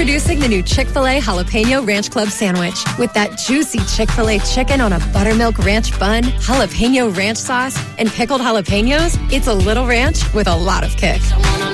Introducing the new Chick-fil-A Jalapeno Ranch Club Sandwich. With that juicy Chick-fil-A chicken on a buttermilk ranch bun, jalapeno ranch sauce, and pickled jalapenos, it's a little ranch with a lot of kick.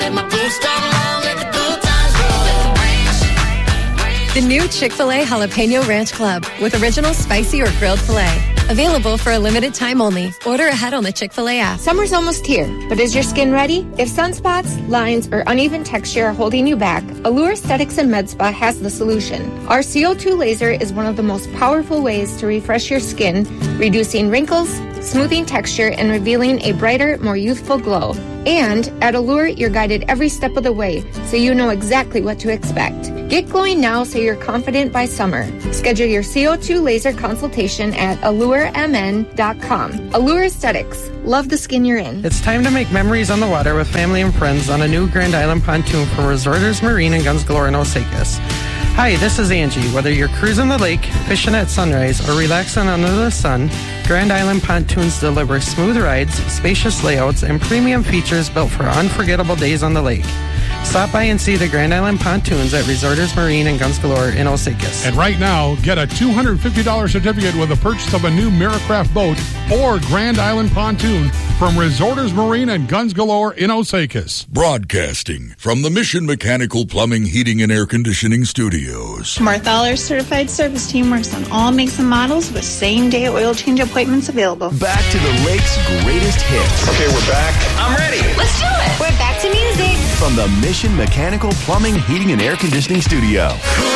The new Chick-fil-A Jalapeno Ranch Club with original spicy or grilled filet. Available for a limited time only. Order ahead on the Chick-fil-A app. Summer's almost here, but is your skin ready? If sunspots, lines, or uneven texture are holding you back, Allure Aesthetics and Med Spa has the solution. Our CO2 laser is one of the most powerful ways to refresh your skin, reducing wrinkles, smoothing texture, and revealing a brighter, more youthful glow. And at Allure, you're guided every step of the way, so you know exactly what to expect. Get glowing now so you're confident by summer. Schedule your CO2 laser consultation at AllureMN.com. Allure Aesthetics. Love the skin you're in. It's time to make memories on the water with family and friends on a new Grand Island pontoon from Resorters Marine and Guns Galore in Osakis. Hi, this is Angie. Whether you're cruising the lake, fishing at sunrise, or relaxing under the sun, Grand Island Pontoons deliver smooth rides, spacious layouts, and premium features built for unforgettable days on the lake. Stop by and see the Grand Island Pontoons at Resorters Marine and Guns Galore in Osakis. And right now, get a $250 certificate with the purchase of a new Miracraft boat or Grand Island Pontoon from Resorters Marine and Guns Galore in Osakis. Broadcasting from the Mission Mechanical Plumbing, Heating, and Air Conditioning Studios. Marthaler's certified service team works on all makes and models with same-day oil change appointments available. Back to the lake's greatest hits. Okay, we're back. I'm ready. Let's do it. We're back to music. From the Mission Mechanical Plumbing, Heating, and Air Conditioning Studio.